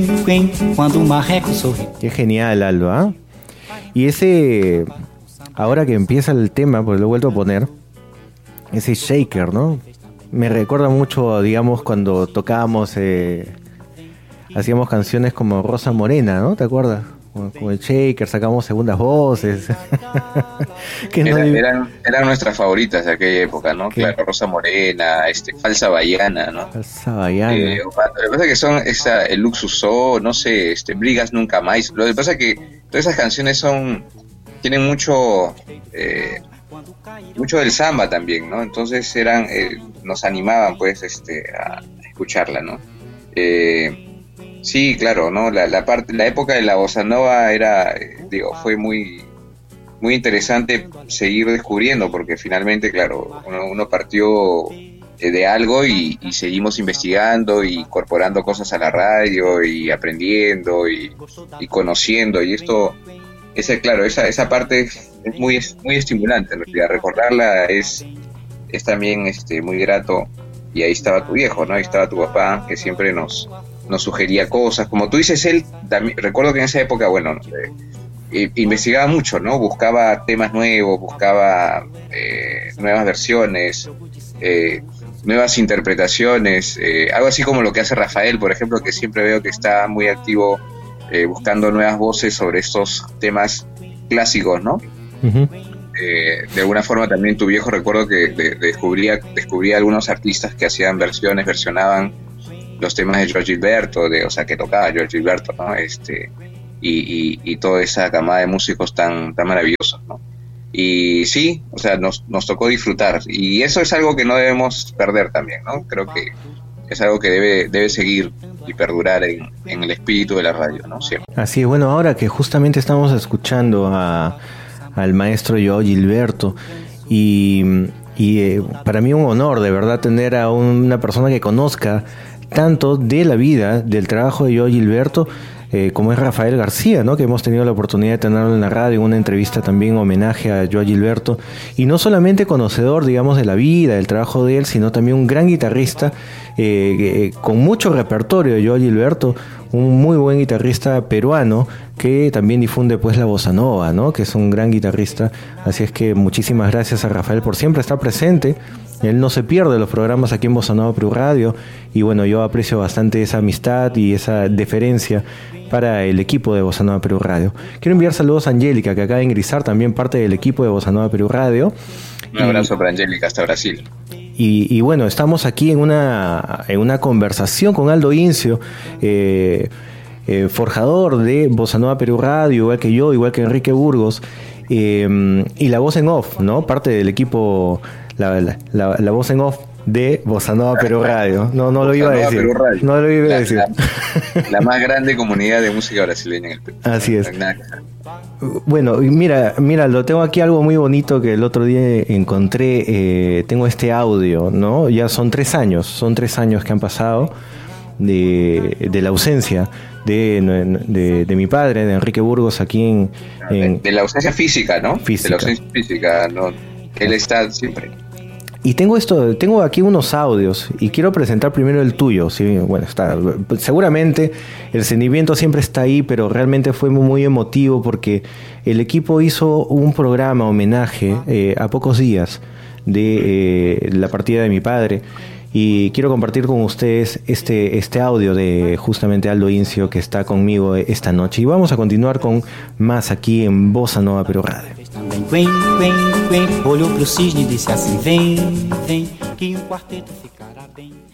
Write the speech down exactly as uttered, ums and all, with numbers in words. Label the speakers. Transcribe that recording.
Speaker 1: Qué genial, Aldo, ¿eh? Y ese, ahora que empieza el tema, pues lo he vuelto a poner, ese shaker, ¿no? Me recuerda mucho, digamos, cuando tocábamos, eh, hacíamos canciones como Rosa Morena, ¿no? ¿Te acuerdas? Con, con el shaker, sacamos segundas voces.
Speaker 2: que Era, no... eran, eran nuestras favoritas de aquella época, ¿no? ¿Qué? Claro, Rosa Morena, este, Falsa Baiana, ¿no?
Speaker 1: Falsa Baiana.
Speaker 2: Eh, lo que pasa es que son esa, el Luxus O, no sé, este, Brigas Nunca Más. Lo que pasa es que todas esas canciones son, tienen mucho, eh, mucho del samba también, ¿no? Entonces eran, eh, nos animaban, pues, este, a escucharla, ¿no? Eh, Sí, claro, ¿no? La, la parte, la época de la bossa nova era, eh, digo, fue muy, muy interesante seguir descubriendo, porque finalmente, claro, uno, uno partió eh, de algo y, y seguimos investigando y incorporando cosas a la radio y aprendiendo y, y conociendo, y esto, ese, claro, esa, esa parte es muy, muy estimulante, en realidad. Recordarla es, es también este, muy grato, y ahí estaba tu viejo, ¿no? Ahí estaba tu papá, que siempre nos nos sugería cosas, como tú dices, él también, recuerdo que en esa época, bueno, eh, eh, investigaba mucho, ¿no? Buscaba temas nuevos, buscaba eh, nuevas versiones, eh, nuevas interpretaciones, eh, algo así como lo que hace Rafael, por ejemplo, que siempre veo que está muy activo eh, buscando nuevas voces sobre estos temas clásicos, ¿no? Uh-huh. Eh, de alguna forma también tu viejo, recuerdo que de, de descubría, descubría algunos artistas que hacían versiones, versionaban los temas de George Gilberto, de, o sea, que tocaba George Gilberto, ¿no? Este, y, y, y toda esa camada de músicos tan, tan maravillosos, ¿no? Y sí, o sea, nos, nos tocó disfrutar, y eso es algo que no debemos perder también, ¿no? Creo que es algo que debe, debe seguir y perdurar en, en el espíritu de la radio, ¿no? Siempre.
Speaker 1: Así es, bueno, ahora que justamente estamos escuchando a, al maestro George Gilberto, y, y eh, para mí un honor, de verdad, tener a una persona que conozca tanto de la vida, del trabajo de George Gilberto, eh, como es Rafael García, ¿no? Que hemos tenido la oportunidad de tenerlo en la radio, en una entrevista también, homenaje a George Gilberto, y no solamente conocedor, digamos, de la vida, del trabajo de él, sino también un gran guitarrista, eh, eh, con mucho repertorio de George Gilberto, un muy buen guitarrista peruano, que también difunde pues la bossa nova, ¿no? Que es un gran guitarrista, así es que muchísimas gracias a Rafael por siempre estar presente. Él no se pierde los programas aquí en Bossa Nova Perú Radio, y bueno, yo aprecio bastante esa amistad y esa deferencia para el equipo de Bossa Nova Perú Radio. Quiero enviar saludos a Angélica, que acaba de ingresar, también parte del equipo de Bossa Nova Perú Radio.
Speaker 2: Un abrazo y, para Angélica hasta Brasil.
Speaker 1: Y, y bueno, estamos aquí en una, en una conversación con Aldo Incio, eh, eh, forjador de Bossa Nova Perú Radio, igual que yo, igual que Enrique Burgos, eh, y la voz en off, ¿no? Parte del equipo... La, la, la, la voz en off de Bossa Nova Perú Radio. No, no lo iba a decir. No lo iba
Speaker 2: la,
Speaker 1: a decir.
Speaker 2: La, la más grande comunidad de música brasileña en el Perú.
Speaker 1: Así es. Bueno, mira, mira, lo tengo aquí algo muy bonito que el otro día encontré. Eh, tengo este audio, ¿no? Ya son tres años, son tres años que han pasado de, de la ausencia de, de, de mi padre, de Enrique Burgos, aquí en, en...
Speaker 2: De, de la ausencia física, ¿no?
Speaker 1: Física.
Speaker 2: De la ausencia física, ¿no? Él está siempre.
Speaker 1: Y tengo esto, tengo aquí unos audios y quiero presentar primero el tuyo. Sí, bueno, está. Seguramente el sentimiento siempre está ahí, pero realmente fue muy emotivo porque el equipo hizo un programa homenaje eh, a pocos días de eh, la partida de mi padre. Y quiero compartir con ustedes este, este audio de justamente Aldo Incio, que está conmigo esta noche. Y vamos a continuar con más aquí en Bossa Nova Perú Radio.
Speaker 3: Também quen, quen, quen, olhou pro cisne e disse assim: vem, vem, que um quarteto ficará bem.